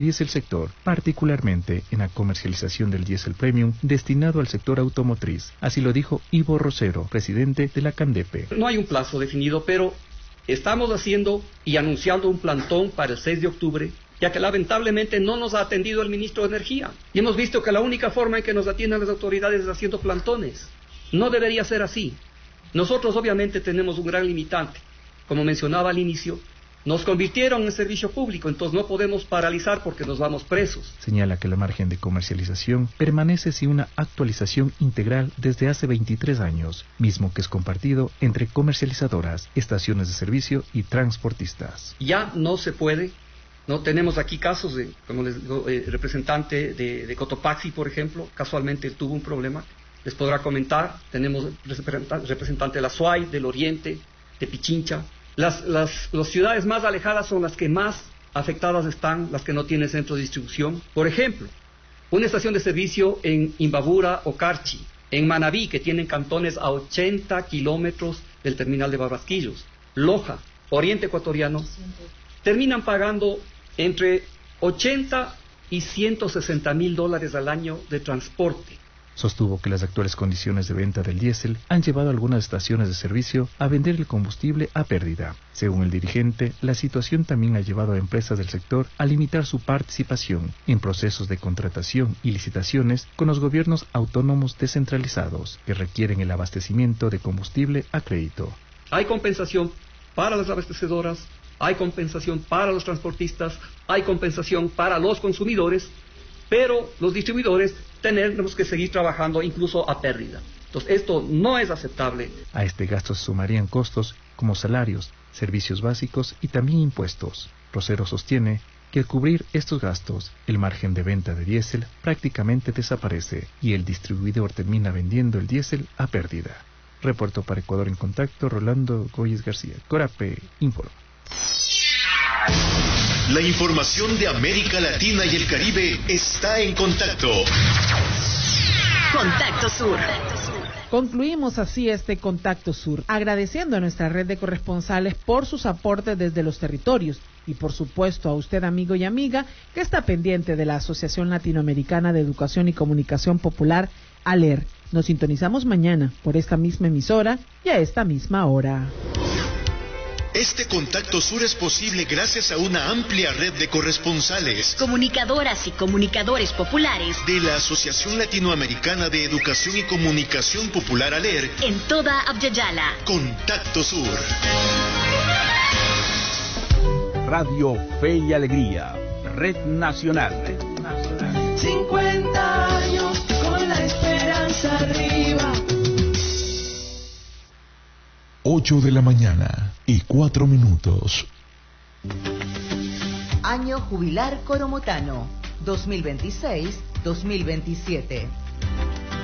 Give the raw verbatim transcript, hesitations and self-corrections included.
diésel sector, particularmente en la comercialización del diésel premium destinado al sector automotriz. Así lo dijo Ivo Rosero, presidente de la CANDEPE. No hay un plazo definido, pero estamos haciendo y anunciando un plantón para el seis de octubre, ya que lamentablemente no nos ha atendido el ministro de Energía. Y hemos visto que la única forma en que nos atienden las autoridades es haciendo plantones. No debería ser así. Nosotros obviamente tenemos un gran limitante. Como mencionaba al inicio, nos convirtieron en servicio público, entonces no podemos paralizar porque nos vamos presos. Señala que la margen de comercialización permanece sin una actualización integral desde hace veintitrés años, mismo que es compartido entre comercializadoras, estaciones de servicio y transportistas. Ya no se puede, no tenemos aquí casos de, como les digo, eh, representante de, de Cotopaxi, por ejemplo, casualmente tuvo un problema, les podrá comentar, tenemos representante de la S U A Y, del Oriente, de Pichincha. Las, las, las ciudades más alejadas son las que más afectadas están, las que no tienen centro de distribución. Por ejemplo, una estación de servicio en Imbabura o Carchi, en Manabí, que tienen cantones a ochenta kilómetros del terminal de Barrasquillos, Loja, Oriente Ecuatoriano, terminan pagando entre ochenta y ciento sesenta mil dólares al año de transporte. Sostuvo que las actuales condiciones de venta del diésel han llevado a algunas estaciones de servicio a vender el combustible a pérdida. Según el dirigente, la situación también ha llevado a empresas del sector a limitar su participación en procesos de contratación y licitaciones con los gobiernos autónomos descentralizados que requieren el abastecimiento de combustible a crédito. Hay compensación para las abastecedoras, hay compensación para los transportistas, hay compensación para los consumidores, pero los distribuidores tenemos que seguir trabajando incluso a pérdida. Entonces, esto no es aceptable. A este gasto se sumarían costos como salarios, servicios básicos y también impuestos. Rosero sostiene que al cubrir estos gastos, el margen de venta de diésel prácticamente desaparece y el distribuidor termina vendiendo el diésel a pérdida. Reportó para Ecuador en Contacto Rolando Goyes García. Corape informa. La información de América Latina y el Caribe está en Contacto. Contacto Sur. Concluimos así este Contacto Sur, agradeciendo a nuestra red de corresponsales por sus aportes desde los territorios y por supuesto a usted, amigo y amiga, que está pendiente de la Asociación Latinoamericana de Educación y Comunicación Popular, ALER. Nos sintonizamos mañana por esta misma emisora y a esta misma hora. Este Contacto Sur es posible gracias a una amplia red de corresponsales, comunicadoras y comunicadores populares de la Asociación Latinoamericana de Educación y Comunicación Popular ALER en toda Abya-Yala. Contacto Sur. Radio Fe y Alegría, Red Nacional. Red Nacional. cincuenta años con la esperanza arriba. ocho de la mañana y cuatro minutos. Año Jubilar Coromotano, dos mil veintiséis dos mil veintisiete.